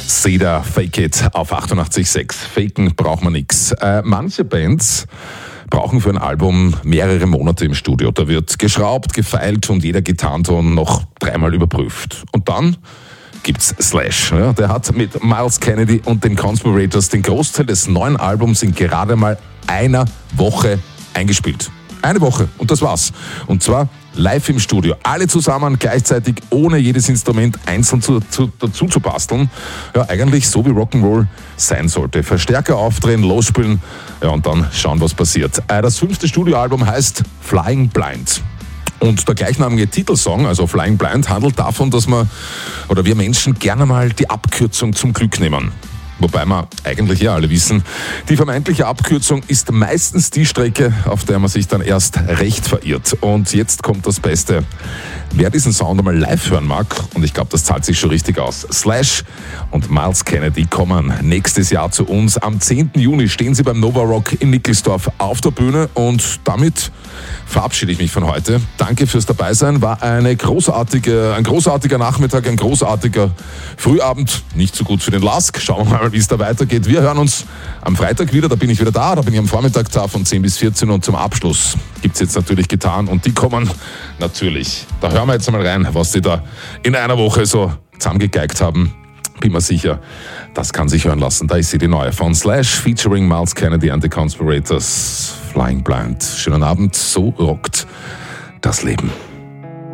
Cedar, Fake It auf 88.6. Faken braucht man nix. Manche Bands brauchen für ein Album mehrere Monate im Studio. Da wird geschraubt, gefeilt und jeder Gitarrenton noch 3-mal überprüft. Und dann gibt's Slash. Ja, der hat mit Myles Kennedy und den Conspirators den Großteil des neuen Albums in gerade mal einer Woche eingespielt. Eine Woche und das war's. Und zwar live im Studio. Alle zusammen, gleichzeitig, ohne jedes Instrument einzeln dazu zu basteln. Ja, eigentlich so wie Rock'n'Roll sein sollte. Verstärker aufdrehen, losspielen, ja, und dann schauen, was passiert. Das 5. Studioalbum heißt Flying Blind. Und der gleichnamige Titelsong, also Flying Blind, handelt davon, dass wir Menschen gerne mal die Abkürzung zum Glück nehmen. Wobei wir eigentlich ja alle wissen, die vermeintliche Abkürzung ist meistens die Strecke, auf der man sich dann erst recht verirrt. Und jetzt kommt das Beste. Wer diesen Sound einmal live hören mag, und ich glaube, das zahlt sich schon richtig aus, Slash und Myles Kennedy kommen nächstes Jahr zu uns. Am 10. Juni stehen sie beim Nova Rock in Nickelsdorf auf der Bühne und damit verabschiede ich mich von heute. Danke fürs Dabeisein. War ein großartiger Nachmittag, ein großartiger Frühabend. Nicht so gut für den Lask. Schauen wir mal, wie es da weitergeht. Wir hören uns am Freitag wieder. Da bin ich wieder da. Da bin ich am Vormittag da von 10 bis 14 und zum Abschluss gibt es jetzt natürlich Gitarren und die kommen natürlich. Da hören wir jetzt einmal rein, was die da in einer Woche so zusammengegeigt haben. Bin mir sicher, das kann sich hören lassen. Da ist sie, die neue von Slash featuring Myles Kennedy and the Conspirators. Flying Blind. Schönen Abend, so rockt das Leben.